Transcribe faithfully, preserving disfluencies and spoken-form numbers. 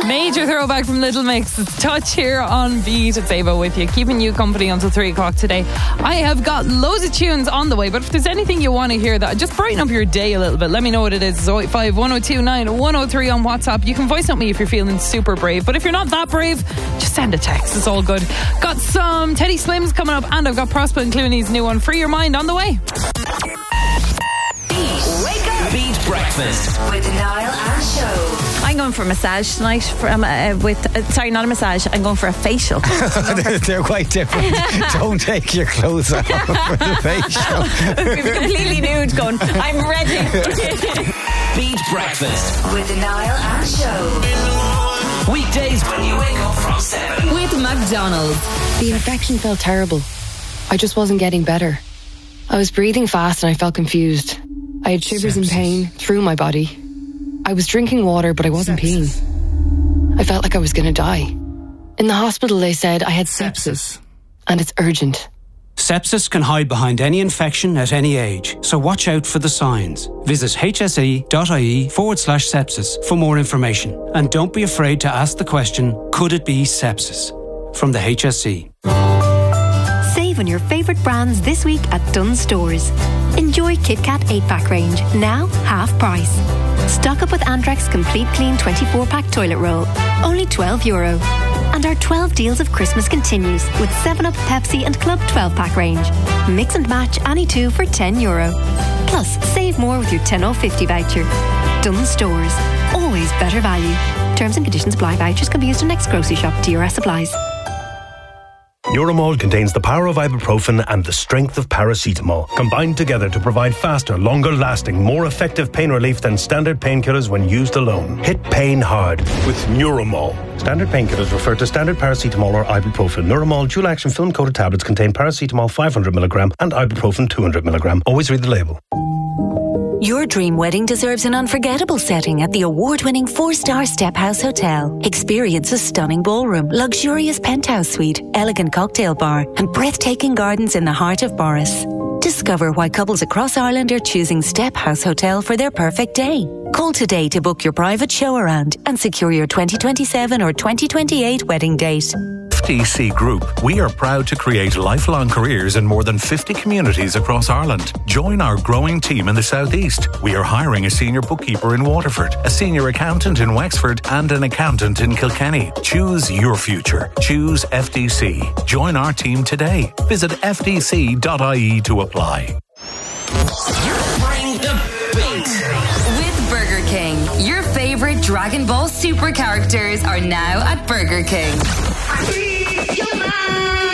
Major throwback from Little Mix. It's Touch here on Beat. It's Ava with you, keeping you company until three o'clock today. I have got loads of tunes on the way, but if there's anything you want to hear that just brighten up your day a little bit, let me know what it is. It's oh eight five, one oh two nine, one oh three on WhatsApp. You can voice note me if you're feeling super brave, but if you're not that brave, just send a text. It's all good. Got some Teddy Slims coming up, and I've got Prosper and Clooney's new one, Free Your Mind, on the way. Beat. Wake up. Beat Breakfast with Niall and Show. I'm going for a massage tonight. From uh, with uh, sorry, not a massage. I'm going for a facial. they're, they're quite different. Don't take your clothes off for the facial. We've completely nude. Going. I'm ready. Beat Breakfast with Niall and Show. Weekdays when you wake up from seven with McDonald's. The infection felt terrible. I just wasn't getting better. I was breathing fast and I felt confused. I had shivers and pain through my body. I was drinking water, but I wasn't Sepsis. peeing. I felt like I was going to die. In the hospital, they said I had sepsis, and it's urgent. Sepsis can hide behind any infection at any age, so watch out for the signs. Visit hse.ie forward slash sepsis for more information. And don't be afraid to ask the question, could it be sepsis? From the H S E. Save on your favourite brands this week at Dunnes Stores. Enjoy KitKat eight pack range, now half price. Stock up with Andrex Complete Clean twenty-four pack toilet roll, only twelve euro. And our twelve deals of Christmas continues with seven up, Pepsi and Club twelve pack range. Mix and match any two for ten euro. Plus, save more with your ten off fifty voucher. Dunnes Stores, always better value. Terms and conditions apply. Vouchers can be used in next grocery shop. D R S applies. Nuromol contains the power of ibuprofen and the strength of paracetamol, combined together to provide faster, longer-lasting, more effective pain relief than standard painkillers when used alone. Hit pain hard with Nuromol. Standard painkillers refer to standard paracetamol or ibuprofen. Nuromol dual-action film-coated tablets contain paracetamol five hundred milligrams and ibuprofen two hundred milligrams. Always read the label. Your dream wedding deserves an unforgettable setting at the award-winning four-star Step House Hotel. Experience a stunning ballroom, luxurious penthouse suite, elegant cocktail bar, and breathtaking gardens in the heart of Boris. Discover why couples across Ireland are choosing Step House Hotel for their perfect day. Call today to book your private show around and secure your twenty twenty-seven or twenty twenty-eight wedding date. F T C Group. We are proud to create lifelong careers in more than fifty communities across Ireland. Join our growing team in the southeast. We are hiring a senior bookkeeper in Waterford, a senior accountant in Wexford, and an accountant in Kilkenny. Choose your future. Choose F T C. Join our team today. Visit f t c dot i e to apply. Bring the beat with Burger King. Your favourite Dragon Ball Super characters are now at Burger King. Free your mind.